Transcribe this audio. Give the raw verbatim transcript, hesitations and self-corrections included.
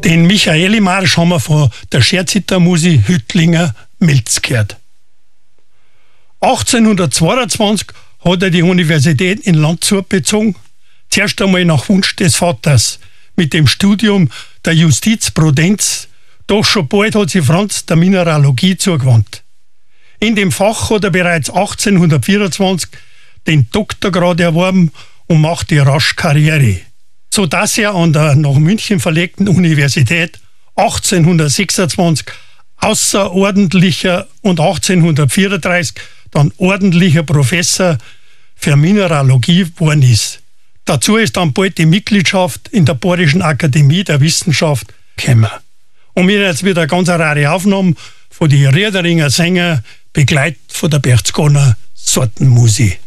Den Michaeli-Marsch haben wir von der Scherziter Musi Hüttlinger Milz gehört. achtzehnhundertzweiundzwanzig hat er die Universität in Landshut bezogen, zuerst einmal nach Wunsch des Vaters mit dem Studium der Justizprudenz, doch schon bald hat sich Franz der Mineralogie zugewandt. In dem Fach hat er bereits achtzehnhundertvierundzwanzig den Doktorgrad erworben und machte rasch Karriere, sodass er an der nach München verlegten Universität achtzehnhundertsechsundzwanzig außerordentlicher und achtzehnhundertvierunddreißig dann ordentlicher Professor für Mineralogie geworden ist. Dazu ist dann bald die Mitgliedschaft in der Bayerischen Akademie der Wissenschaft gekommen. Und wir jetzt wieder eine ganz rare Aufnahmen von den Riederinger Sänger, begleitet von der Berchtesgadener Sortenmusik.